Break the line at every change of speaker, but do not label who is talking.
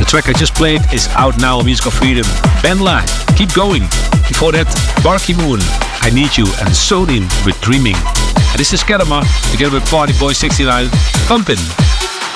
track I just played is out now on Musical Freedom. Benla, Keep Going. Before that, Barky Moon, I Need You, and Sodin with Dreaming. And this is Kedama together with Party Boy 69, Pumpin'.